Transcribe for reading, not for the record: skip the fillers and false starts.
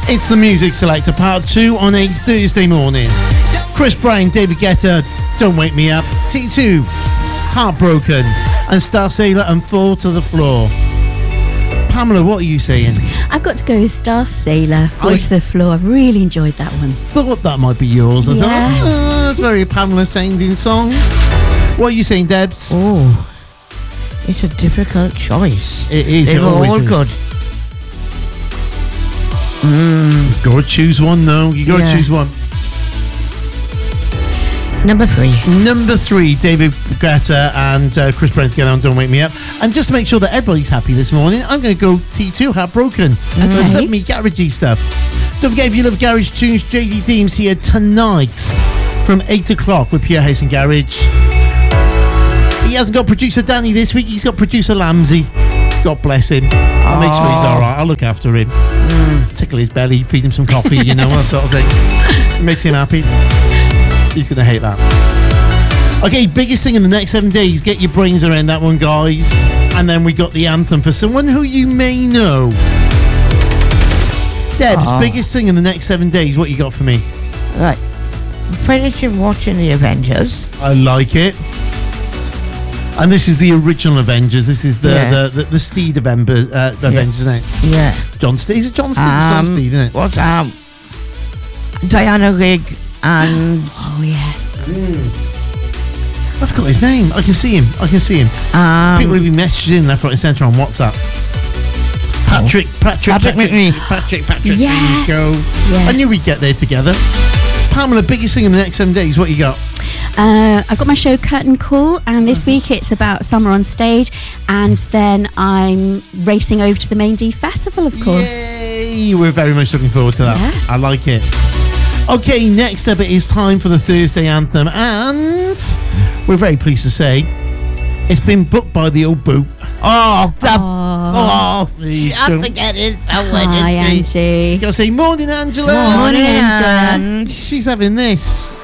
It's the Music Selector Part 2 on a Thursday morning. Chris Brown, David Guetta, Don't Wake Me Up. T2, Heartbroken. And Star Sailor and Fall to the Floor. Pamela, what are you saying? I've got to go with Star Sailor, Fall to the Floor. I've really enjoyed that one. Thought that might be yours. I thought, that's a very Pamela sounding song. What are you saying, Debs? Oh, it's a difficult choice. It is. They're all good. Gotta choose one, though. You gotta choose one. Number 3. Number 3, David Guetta and Chris Brown together on Don't Wake Me Up. And just to make sure that everybody's happy this morning, I'm going to go T2, Heartbroken. I love me garagey stuff. Don't forget, if you love garage tunes, JD Deems here tonight from 8 o'clock with Pure House and Garage. He hasn't got producer Danny this week, he's got producer Lamsey. God bless him. I'll make sure he's alright. I'll look after him. Tickle his belly, feed him some coffee, you know, that sort of thing. Makes him happy. He's going to hate that. Okay, biggest thing in the next 7 days. Get your brains around that one, guys. And then we got the anthem for someone who you may know. Debs, biggest thing in the next 7 days. What you got for me? Right. Finishing watching the Avengers. I like it. And this is the original Avengers. This is the Steed Avengers, isn't it? Yeah. John Steed. Is it John Steed? It's John Steed, isn't it? What's Diana Rigg and... Oh, yes. I forgot his name. I can see him. People will be messaging left, right and centre on WhatsApp. Patrick McNee. Patrick. Yes. There you go. Yes. I knew we'd get there together. Pamela, biggest thing in the next 7 days. What you got? I've got my show Curtain Call, and this week it's about summer on stage, and then I'm racing over to the Main D Festival, of course. Yay! We're very much looking forward to that. Yes. I like it. Okay, next up it is time for the Thursday anthem, and we're very pleased to say it's been booked by the old boot. Oh, Please have don't. to get it. Hi, Angie. You gotta say morning, Angela. Morning, Angela. She's having this.